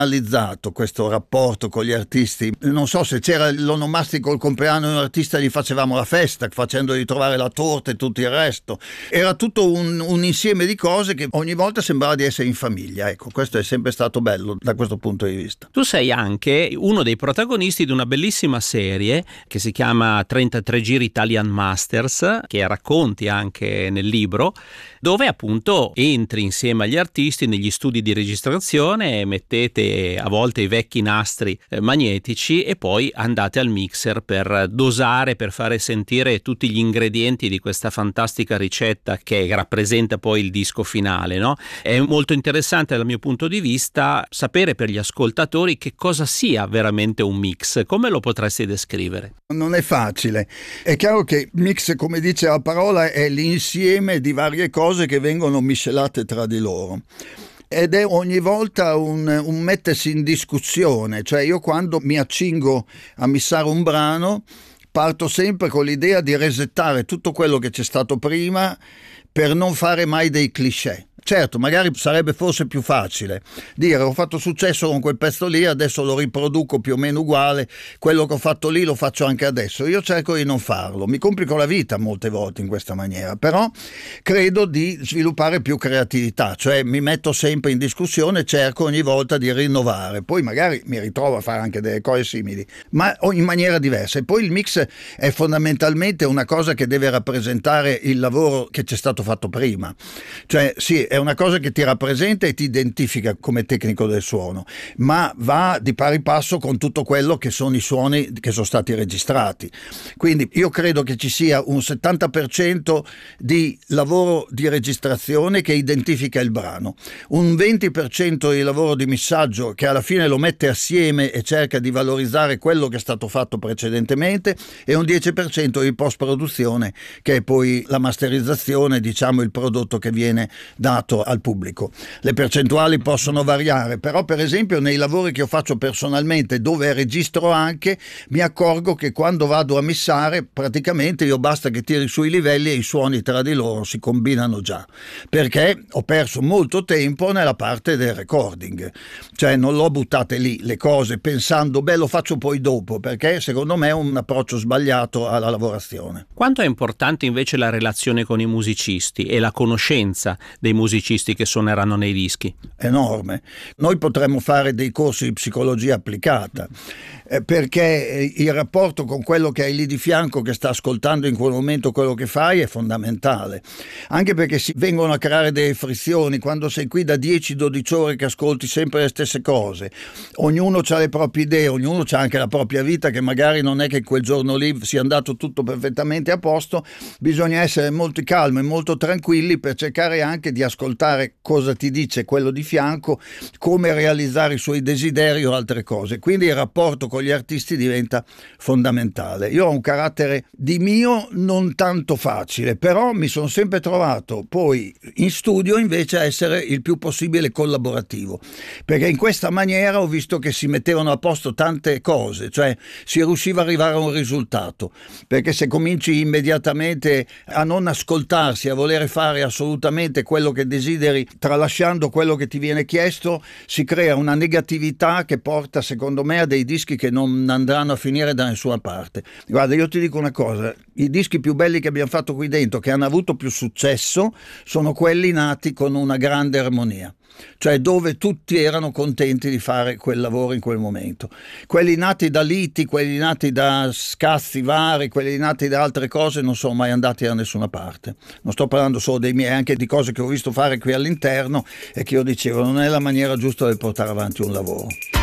analizzato questo rapporto con gli artisti. Non so se c'era l'onomastico il compleanno di un artista, gli facevamo la festa facendogli trovare la torta e tutto il resto. Era tutto un insieme di cose che ogni volta sembrava di essere in famiglia. Ecco, questo è sempre stato bello da questo punto di vista. Tu sei anche uno dei protagonisti di una bellissima serie che si chiama 33 giri Italian Masters, che racconti anche nel libro, dove appunto entri insieme agli artisti negli studi di registrazione, mettete a volte i vecchi nastri magnetici e poi andate al mixer per dosare, per fare sentire tutti gli ingredienti di questa fantastica ricetta che rappresenta poi il disco finale, no? È molto interessante dal mio punto di vista sapere per gli ascoltatori che cosa sia veramente un mix. Come lo potresti descrivere? Non è facile. È chiaro che mix, come dice la parola, è l'insieme di varie cose che vengono miscelate tra di loro. Ed è ogni volta un mettersi in discussione. Cioè, io quando mi accingo a missare un brano parto sempre con l'idea di resettare tutto quello che c'è stato prima per non fare mai dei cliché. Certo, magari sarebbe forse più facile dire ho fatto successo con quel pezzo lì, adesso lo riproduco più o meno uguale, quello che ho fatto lì lo faccio anche adesso. Io cerco di non farlo, mi complico la vita molte volte in questa maniera, però credo di sviluppare più creatività, cioè mi metto sempre in discussione, cerco ogni volta di rinnovare, poi magari mi ritrovo a fare anche delle cose simili, ma in maniera diversa. E poi il mix è fondamentalmente una cosa che deve rappresentare il lavoro che c'è stato fatto prima, cioè sì, è una cosa che ti rappresenta e ti identifica come tecnico del suono, ma va di pari passo con tutto quello che sono i suoni che sono stati registrati. Quindi io credo che ci sia un 70% di lavoro di registrazione che identifica il brano, un 20% di lavoro di missaggio che alla fine lo mette assieme e cerca di valorizzare quello che è stato fatto precedentemente, e un 10% di post-produzione che è poi la masterizzazione, diciamo il prodotto che viene dato al pubblico. Le percentuali possono variare, però per esempio nei lavori che io faccio personalmente, dove registro anche, mi accorgo che quando vado a missare praticamente io basta che tiri sui livelli e i suoni tra di loro si combinano già, perché ho perso molto tempo nella parte del recording, cioè non l'ho buttate lì le cose pensando lo faccio poi dopo, perché secondo me è un approccio sbagliato alla lavorazione. Quanto è importante invece la relazione con i musicisti e la conoscenza dei musicisti che suoneranno nei dischi? Enorme. Noi potremmo fare dei corsi di psicologia applicata, perché il rapporto con quello che hai lì di fianco, che sta ascoltando in quel momento quello che fai, è fondamentale, anche perché si vengono a creare delle frizioni quando sei qui da 10-12 ore che ascolti sempre le stesse cose. Ognuno ha le proprie idee, ognuno ha anche la propria vita, che magari non è che quel giorno lì sia andato tutto perfettamente a posto. Bisogna essere molto calmi e molto tranquilli per cercare anche di ascoltare cosa ti dice quello di fianco, come realizzare i suoi desideri o altre cose. Quindi il rapporto con gli artisti diventa fondamentale. Io ho un carattere di mio non tanto facile, però mi sono sempre trovato poi in studio invece a essere il più possibile collaborativo, perché in questa maniera ho visto che si mettevano a posto tante cose, cioè si riusciva ad arrivare a un risultato, perché se cominci immediatamente a non ascoltarsi, a volere fare assolutamente quello che desideri, tralasciando quello che ti viene chiesto, si crea una negatività che porta secondo me a dei dischi che non andranno a finire da nessuna parte. Guarda, io ti dico una cosa, i dischi più belli che abbiamo fatto qui dentro, che hanno avuto più successo, sono quelli nati con una grande armonia, cioè dove tutti erano contenti di fare quel lavoro in quel momento. Quelli nati da liti, quelli nati da scazzi vari, quelli nati da altre cose non sono mai andati da nessuna parte. Non sto parlando solo dei miei, anche di cose che ho visto fare qui all'interno e che io dicevo non è la maniera giusta di portare avanti un lavoro.